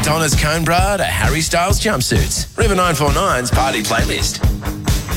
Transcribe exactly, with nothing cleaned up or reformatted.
Donna's cone bra to Harry Styles jumpsuits. River nine four nine's party playlist.